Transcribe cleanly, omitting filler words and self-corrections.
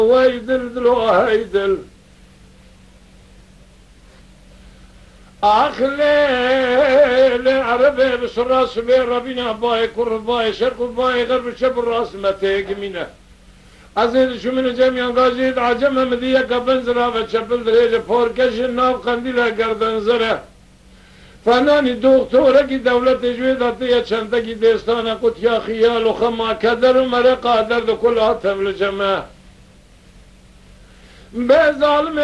ويدل دلو هيدل أخلي عربي بس الراس بي ربنا باي كر باي شرق باي غرب شب الراس متيق منه أزيد شو من جميع قاجيد عجم مدية كبنزرة وشبل دريجة فوركش الناف قنديلة قردنزرة فناني دكتورة کی دولت جوید عطية چنده کی دستانه قد يا خيال وخما كدر ومرق قادر دو كل عطم لجماع بظالم